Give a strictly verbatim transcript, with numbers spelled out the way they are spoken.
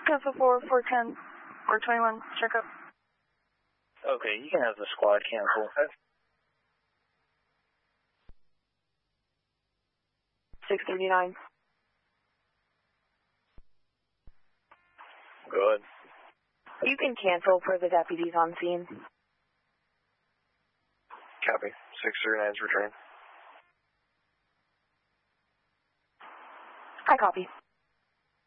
Cancel for four ten, four twenty-one, checkup. Okay, you can have the squad cancel. six thirty-nine. Good. You can cancel for the deputies on scene. Copy. six thirty-nine's return. I copy.